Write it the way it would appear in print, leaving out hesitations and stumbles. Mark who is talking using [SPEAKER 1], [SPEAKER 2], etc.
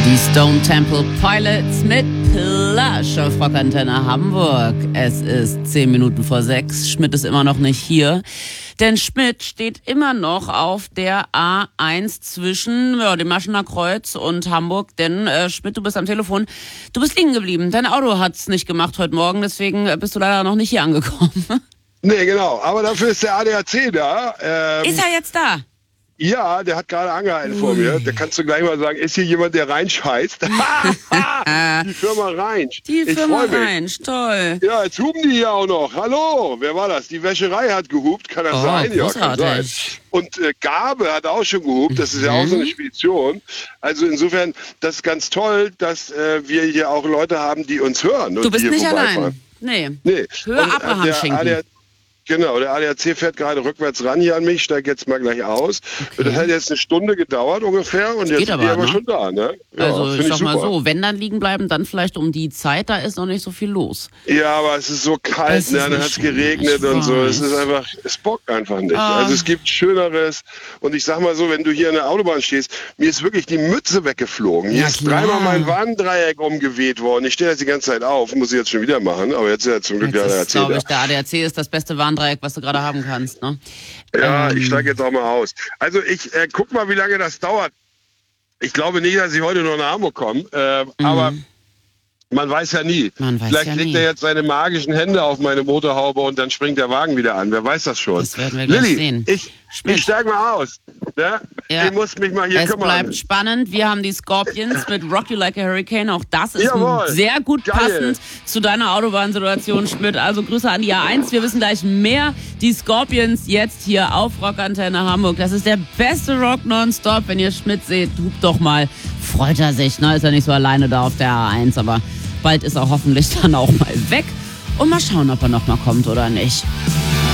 [SPEAKER 1] Die Stone Temple Pilots mit Plush auf Rockantenne Hamburg. Es ist 10 Minuten vor 6. Schmidt ist immer noch nicht hier. Denn Schmidt steht immer noch auf der A1 zwischen dem Maschener Kreuz und Hamburg. Denn Schmidt, du bist am Telefon. Du bist liegen geblieben. Dein Auto hat's nicht gemacht heute Morgen. Deswegen bist du leider noch nicht hier angekommen.
[SPEAKER 2] Nee, genau. Aber dafür ist der ADAC da.
[SPEAKER 1] Ist er jetzt da?
[SPEAKER 2] Ja, der hat gerade angehalten vor mir. Da kannst du gleich mal sagen, ist hier jemand, der reinscheißt? Die Firma Reinsch.
[SPEAKER 1] Die Firma Reinsch, toll.
[SPEAKER 2] Ja, jetzt hupen die hier auch noch. Hallo, wer war das? Die Wäscherei hat gehupt, kann das sein? Ja, kann sein. Und Gabe hat auch schon gehupt, das ist ja auch so eine Spedition. Also insofern, das ist ganz toll, dass wir hier auch Leute haben, die uns hören.
[SPEAKER 1] Du bist nicht allein. Nee. Hör Abraham schenken.
[SPEAKER 2] Genau, der ADAC fährt gerade rückwärts ran hier an mich, steigt jetzt mal gleich aus. Okay. Das hat jetzt eine Stunde gedauert ungefähr und jetzt sind die aber schon da, ne? Ja,
[SPEAKER 1] also ich sag mal so, wenn dann liegen bleiben, dann vielleicht um die Zeit, da ist noch nicht so viel los.
[SPEAKER 2] Ja, aber es ist so kalt, ne? Dann hat es geregnet und so. Es ist einfach, es bockt einfach nicht. Also es gibt Schöneres und ich sag mal so, wenn du hier an der Autobahn stehst, mir ist wirklich die Mütze weggeflogen. Hier ist dreimal mein Warndreieck umgeweht worden. Ich stehe jetzt die ganze Zeit auf, muss ich jetzt schon wieder machen, aber jetzt ist ja zum Glück der ADAC da.
[SPEAKER 1] Glaube ich, der ADAC ist das beste Warndreieck, was du gerade haben kannst, ne?
[SPEAKER 2] Ja, ich steige jetzt auch mal aus. Also ich guck mal, wie lange das dauert. Ich glaube nicht, dass ich heute noch nach Hamburg komme, aber man weiß ja nie. Vielleicht legt er jetzt seine magischen Hände auf meine Motorhaube und dann springt der Wagen wieder an. Wer weiß das schon?
[SPEAKER 1] Das werden wir gleich sehen.
[SPEAKER 2] Ich steige mal aus. Ja? Ich muss mich mal hier kümmern.
[SPEAKER 1] Es bleibt spannend. Wir haben die Scorpions mit Rock You Like a Hurricane. Auch das ist sehr gut passend zu deiner Autobahnsituation, Schmidt. Also Grüße an die A1. Wir wissen gleich mehr. Die Scorpions jetzt hier auf Rockantenne Hamburg. Das ist der beste Rock nonstop. Wenn ihr Schmidt seht, hupt doch mal. Freut er sich, ne? Ist er nicht so alleine da auf der A1, aber bald ist er hoffentlich dann auch mal weg. Und mal schauen, ob er noch mal kommt oder nicht.